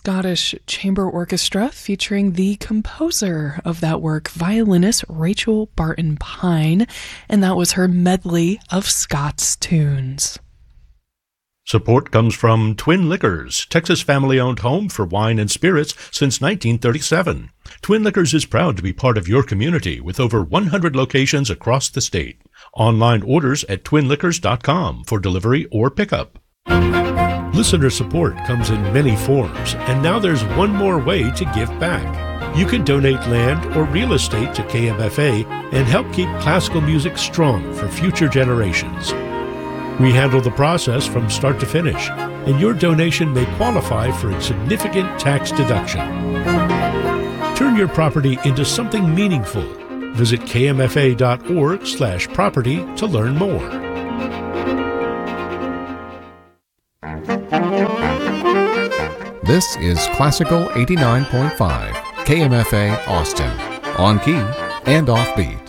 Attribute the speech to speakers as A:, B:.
A: Scottish Chamber Orchestra featuring the composer of that work, violinist Rachel Barton Pine, and that was her medley of Scots tunes.
B: Support comes from Twin Liquors, Texas family-owned home for wine and spirits since 1937. Twin Liquors is proud to be part of your community with over 100 locations across the state. Online orders at twinliquors.com for delivery or pickup. Listener support comes in many forms, and now there's one more way to give back. You can donate land or real estate to KMFA and help keep classical music strong for future generations. We handle the process from start to finish, and your donation may qualify for a significant tax deduction. Turn your property into something meaningful. Visit kmfa.org/property to learn more.
C: This is Classical 89.5, KMFA Austin, on key and offbeat.